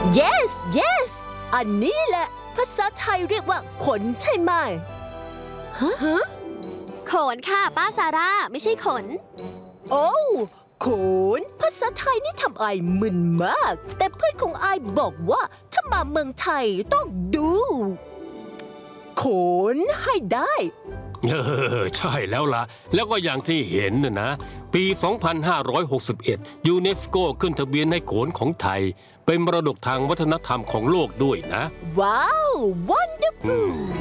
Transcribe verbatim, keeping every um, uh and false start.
yes yes อันนี้แหละภาษาไทยเรียกว่าขนใช่ไหมฮะขนค่ะป้าซาร่าไม่ใช่ขนโอ้ขนภาษาไทยนี่ทำไอมึนมากแต่เพื่อนของไอบอกว่าถ้ามาเมืองไทยต้องดูขนให้ได้เออใช่แล้วล่ะแล้วก็อย่างที่เห็นน่ะนะปี สองพันห้าร้อยหกสิบเอ็ด ยูเนสโกขึ้นทะเบียนให้โขนของไทยเป็นมรดกทางวัฒนธรรมของโลกด้วยนะว้าว wonderful